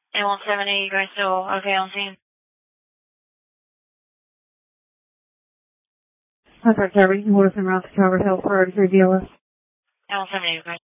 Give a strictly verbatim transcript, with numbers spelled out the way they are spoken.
And one seventy, you guys still okay on scene? That's right, Kirby. You want us en route to Calvert Health for emergency D L S? And one seventy, you guys.